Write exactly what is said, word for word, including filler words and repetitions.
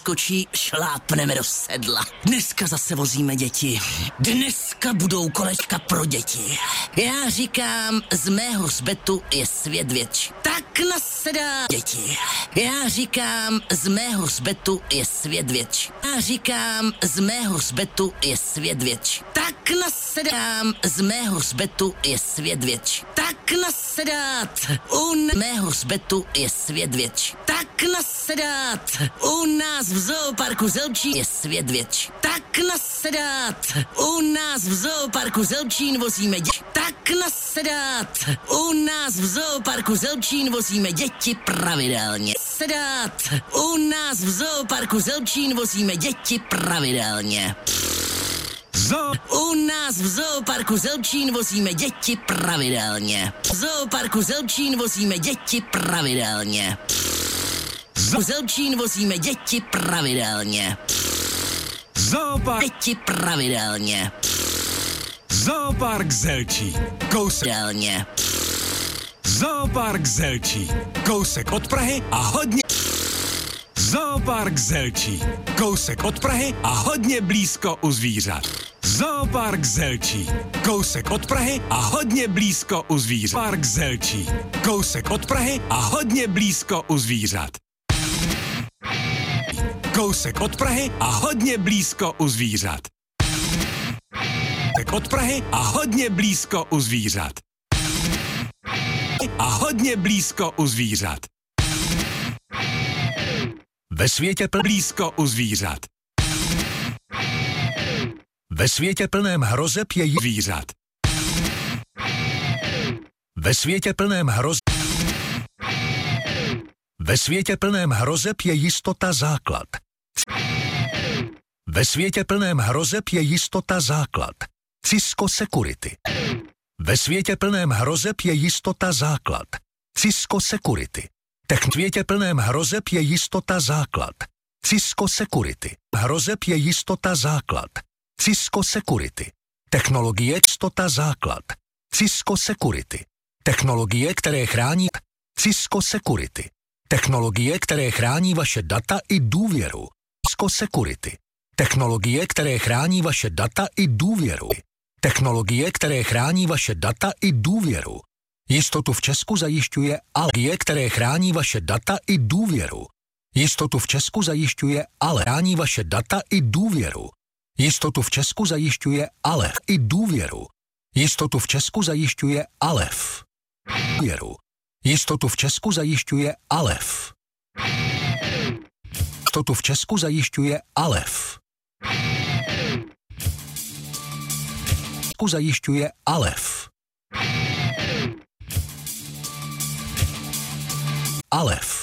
skočí, šlápneme do sedla. Dneska zase vozíme děti. Dneska budou kolečka pro děti. Já říkám, z mého hřbetu je svět větší. Tak nasedá děti. Já říkám, z mého hřbetu je svět větší. Já říkám, z mého hřbetu je svět větší. Tak nasedám, z mého hřbetu je svět větší. Tak nasedát, u mého hřbetu je svět větší. Tak nasedát, u nás v zooparku Zelčín je svět větší. Tak nasedát, u nás v zooparku Zelčín vozíme děti. Tak nasedát, u nás v zooparku Zelčín vozíme děti pravidelně. Sedát, u nás v zooparku Zelčín vozíme děti pravidelně. Zo. U nás v zooparku Zelčín vozíme děti pravidelně. V zooparku Zelčín vozíme děti pravidelně. V Zelčín vozíme děti pravidelně. Zoopark. Děti pravidelně. Zoopark Zelčín. Kousek. Pravidelně. Zoopark Zelčín. Kousek od Prahy a hodně... Zoopark Zelčín. Kousek od Prahy a hodně blízko u zvířat. Zoopark Zelčín. Kousek od Prahy a hodně blízko u zvířat. Park Zelčín. Kousek od Prahy a hodně blízko u zvířat. Kousek od Prahy a hodně blízko u zvířat. Kousek od Prahy a hodně blízko u zvířat. A hodně blízko u zvířat. Ve světě pl- blízko u zvířat. Ve světě plném hrozeb je jí zvířat. Ve světě plném hroz... Ve světě plném hrozeb je jistota základ. Ve světě plném hrozeb je jistota základ. Cisco Security. Ve světě plném hrozeb je jistota základ. Cisco Security. V světě plném hrozeb je jistota základ. Cisco Security. Hrozeb je jistota základ. Cisco Security. Technologie jistota základ. Cisco Security. Technologie, které chrání Cisco Security. Technologie, které chrání vaše data i důvěru. Cisco Security. Technologie, které chrání vaše data i důvěru. Technologie, které chrání vaše data i důvěru. Jistotu v Česku zajišťuje Algie, které chrání vaše data i důvěru. Jistotu v Česku zajišťuje ale chrání vaše data i důvěru. Jistotu v Česku zajišťuje Alef i důvěru. Jistotu v Česku zajišťuje Alef. Důvěru. Jistotu v Česku zajišťuje Alef. Jistotu v Česku zajišťuje Alef. Česku zajišťuje Alef. Alef.